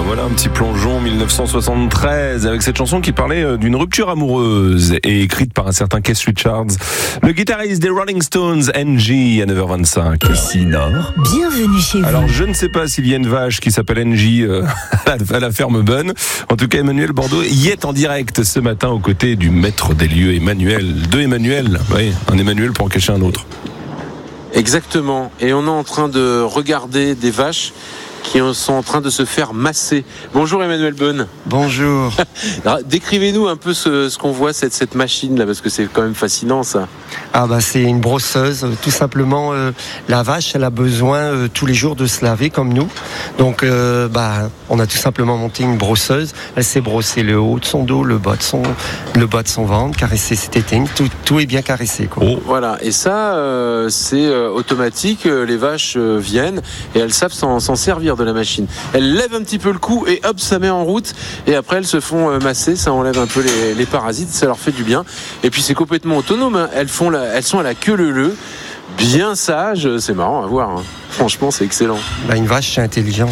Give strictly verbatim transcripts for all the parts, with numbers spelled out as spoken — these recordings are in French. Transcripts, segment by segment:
Voilà un petit plongeon dix-neuf cent soixante-treize avec cette chanson qui parlait d'une rupture amoureuse et écrite par un certain Keith Richards, le guitariste des Rolling Stones, N G, à neuf heures vingt-cinq. Ici Nord. Bienvenue chez vous. Alors je ne sais pas s'il y a une vache qui s'appelle N G euh, à la ferme Bonne. En tout cas, Emmanuel Bordeaux y est en direct ce matin aux côtés du maître des lieux, Emmanuel. Deux Emmanuel, oui, un Emmanuel pour en cacher un autre. Exactement, et on est en train de regarder des vaches qui sont en train de se faire masser. Bonjour Emmanuel Bonne. Bonjour. Alors, décrivez-nous un peu ce, ce qu'on voit, cette, cette machine là, parce que c'est quand même fascinant ça. Ah bah c'est une brosseuse, tout simplement. Euh, la vache, elle a besoin euh, tous les jours de se laver comme nous. Donc euh, bah on a tout simplement monté une brosseuse. Elle s'est brossée le haut de son dos, le bas de son, le bas de son ventre, caresser ses tétines. Tout, tout est bien caressé, quoi. Oh. Voilà. Et ça, euh, c'est euh, automatique. Les vaches euh, viennent et elles savent s'en, s'en servir de la machine. Elles lèvent un petit peu le cou et hop, ça met en route. Et après, elles se font euh, masser. Ça enlève un peu les, les parasites. Ça leur fait du bien. Et puis c'est complètement autonome. Hein. Elles font la, elles sont à la queue leu-leu, bien sages. C'est marrant à voir. Hein. Franchement, c'est excellent. Bah, une vache, c'est intelligent.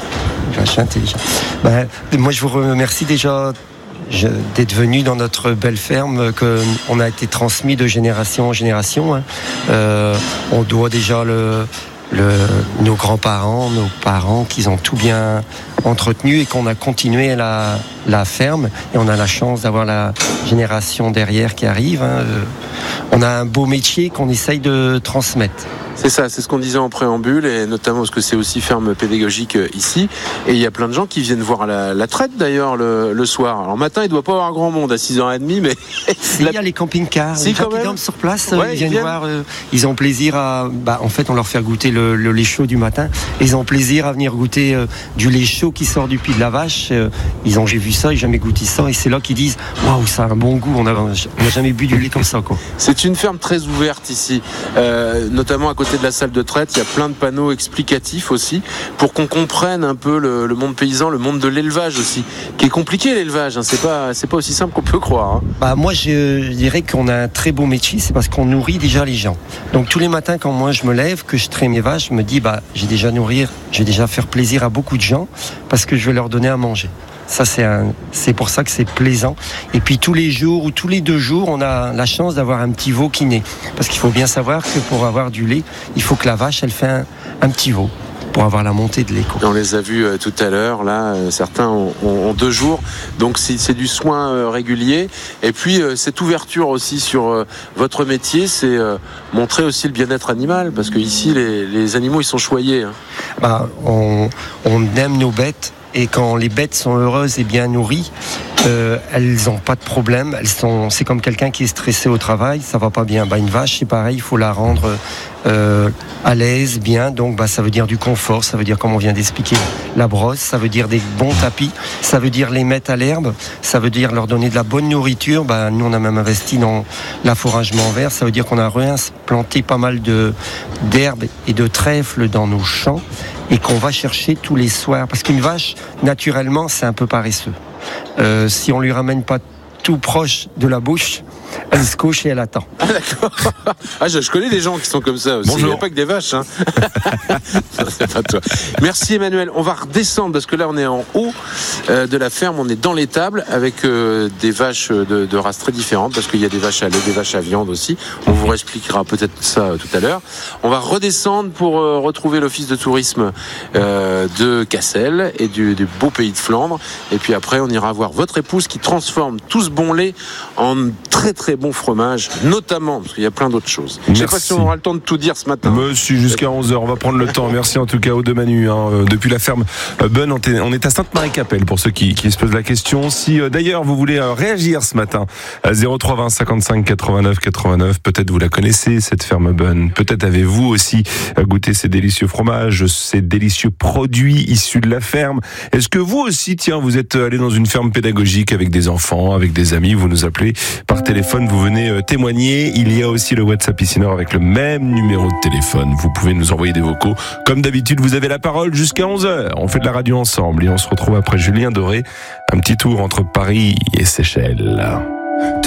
Une vache, c'est intelligent. Bah, moi, je vous remercie déjà Je, d'être venu dans notre belle ferme qu'on a été transmis de génération en génération. Hein. Euh, on doit déjà le, le, nos grands-parents, nos parents, qu'ils ont tout bien entretenu et qu'on a continué la, la ferme. Et on a la chance d'avoir la génération derrière qui arrive. Hein. Euh, on a un beau métier qu'on essaye de transmettre. C'est ça, c'est ce qu'on disait en préambule, et notamment parce que c'est aussi ferme pédagogique ici. Et il y a plein de gens qui viennent voir la, la traite d'ailleurs le, le soir. Alors matin, il ne doit pas y avoir grand monde à six heures trente, mais... Si, la... il y a les camping-cars, si, les gens qui dorment sur place, ouais, ils viennent ils viennent. voir, euh, ils ont plaisir à... Bah, en fait, on leur fait goûter le, le lait chaud du matin. Ils ont plaisir à venir goûter euh, du lait chaud qui sort du pied de la vache. Euh, ils ont j'ai vu ça, ils n'ont jamais goûté ça. Et c'est là qu'ils disent, waouh, ça a un bon goût, on n'a jamais bu du lait comme ça, quoi. C'est une ferme très ouverte ici, euh, notamment à côté de la salle de traite. Il y a plein de panneaux explicatifs aussi pour qu'on comprenne un peu le, le monde paysan, le monde de l'élevage aussi, qui est compliqué l'élevage. Hein. C'est pas, c'est pas aussi simple qu'on peut croire. Hein. Bah moi, je, je dirais qu'on a un très beau métier, c'est parce qu'on nourrit déjà les gens. Donc tous les matins, quand moi je me lève, que je traite mes vaches, je me dis, bah j'ai déjà nourrir, je vais déjà faire plaisir à beaucoup de gens parce que je vais leur donner à manger. Ça, c'est, un, c'est pour ça que c'est plaisant. Et puis tous les jours ou tous les deux jours, on a la chance d'avoir un petit veau qui naît. Parce qu'il faut bien savoir que pour avoir du lait, il faut que la vache, elle fait un, un petit veau pour avoir la montée de lait. On les a vus euh, tout à l'heure, là, euh, certains ont, ont, ont deux jours, donc c'est, c'est du soin euh, régulier. Et puis euh, cette ouverture aussi sur euh, votre métier, c'est euh, montrer aussi le bien-être animal, parce que ici les, les animaux ils sont choyés. Hein. Bah, on, on aime nos bêtes. Et quand les bêtes sont heureuses et bien nourries, euh, elles n'ont pas de problème. Elles sont, c'est comme quelqu'un qui est stressé au travail, ça va pas bien. Bah, une vache, c'est pareil, il faut la rendre euh, à l'aise, bien. Donc, bah, ça veut dire du confort, ça veut dire, comme on vient d'expliquer, la brosse, ça veut dire des bons tapis, ça veut dire les mettre à l'herbe, ça veut dire leur donner de la bonne nourriture. Bah, nous, on a même investi dans l'affouragement vert, ça veut dire qu'on a réimplanté pas mal de, d'herbes et de trèfles dans nos champs, et qu'on va chercher tous les soirs. Parce qu'une vache, naturellement, c'est un peu paresseux. Euh, si on lui ramène pas tout proche de la bouche, elle se couche et elle attend. Ah d'accord. Ah, je, je connais des gens qui sont comme ça aussi. Bonjour. Il n'y a pas que des vaches. Hein. C'est pas toi. Merci Emmanuel. On va redescendre parce que là on est en haut euh, de la ferme. On est dans l'étable avec euh, des vaches de, de races très différentes parce qu'il y a des vaches à lait, des vaches à viande aussi. On vous expliquera peut-être ça euh, tout à l'heure. On va redescendre pour euh, retrouver l'office de tourisme euh, de Cassel et du, du beau pays de Flandre. Et puis après on ira voir votre épouse qui transforme tout ce bon lait en très très bon fromage, notamment, parce qu'il y a plein d'autres choses. Je ne sais pas si on aura le temps de tout dire ce matin. Monsieur, jusqu'à onze heures, on va prendre le temps. Merci en tout cas aux deux Manu. Hein. Depuis la ferme Bonne, on est à Sainte-Marie-Capelle pour ceux qui, qui se posent la question. Si euh, d'ailleurs vous voulez euh, réagir ce matin à zéro trois vingt cinquante-cinq quatre-vingt-neuf quatre-vingt-neuf, peut-être vous la connaissez cette ferme Bonne, peut-être avez-vous aussi goûté ces délicieux fromages, ces délicieux produits issus de la ferme. Est-ce que vous aussi, tiens, vous êtes allé dans une ferme pédagogique avec des enfants, avec des amis, vous nous appelez par téléphone, vous venez euh, témoigner. Il y a aussi le WhatsApp ici Nord avec le même numéro de téléphone. Vous pouvez nous envoyer des vocaux. Comme d'habitude, vous avez la parole jusqu'à onze heures. On fait de la radio ensemble et on se retrouve après Julien Doré. Un petit tour entre Paris et Seychelles.